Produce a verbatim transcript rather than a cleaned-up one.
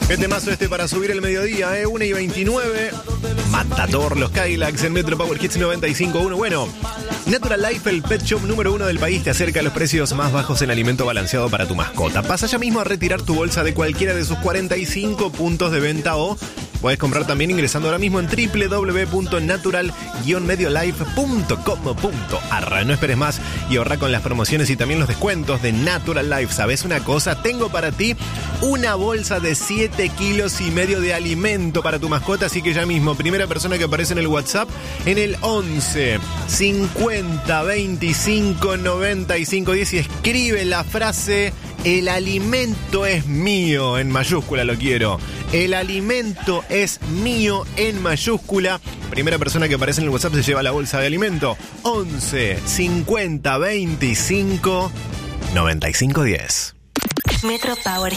Qué temazo este para subir el mediodía, ¿eh? una y veintinueve. Matador, los Cadillacs en Metro Power Hits noventa y cinco punto uno. Bueno, Natural Life, el pet shop número uno del país, te acerca a los precios más bajos en alimento balanceado para tu mascota. Pasa ya mismo a retirar tu bolsa de cualquiera de sus cuarenta y cinco puntos de venta o puedes comprar también ingresando ahora mismo en doble u doble u doble u punto natural guion mediolife punto com punto a r. No esperes más y ahorra con las promociones y también los descuentos de Natural Life. ¿Sabes una cosa? Tengo para ti una bolsa de siete kilos y medio de alimento para tu mascota, así que ya mismo, primera persona que aparece en el WhatsApp, en el once cincuenta veinticinco noventa y cinco diez y escribe la frase: el alimento es mío, en mayúscula lo quiero. El alimento es mío, en mayúscula. Primera persona que aparece en el WhatsApp se lleva la bolsa de alimento. once cincuenta veinticinco noventa y cinco diez. Metro Power